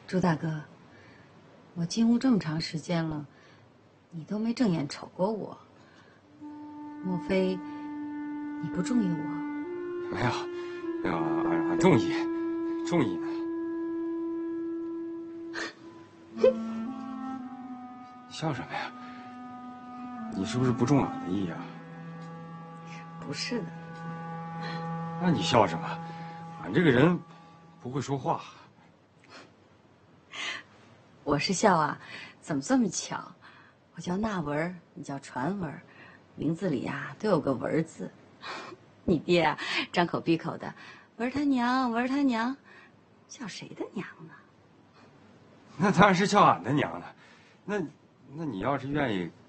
朱大哥，我进屋这么长时间了，你都没正眼瞅过我，莫非你不中意我？ 没有，没有，俺中意，中意呢。你笑什么呀？你是不是不中俺的意啊？ 不是的。 那你笑什么？俺这个人不会说话。 我是笑啊，怎么这么巧？我叫纳文，你叫传文，名字里呀都有个文字。你爹啊，张口闭口的文他娘，文他娘，叫谁的娘呢？ 那当然是叫俺的娘了。那你要是愿意